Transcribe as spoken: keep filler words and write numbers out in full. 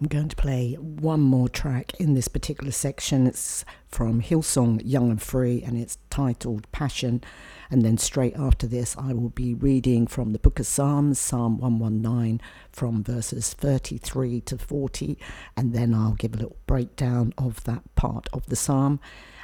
I'm going to play one more track in this particular section. It's from Hillsong Young and Free, and it's titled Passion. And then straight after this, I will be reading from the Book of Psalms, Psalm one nineteen, from verses thirty-three to forty. And then I'll give a little breakdown of that part of the psalm.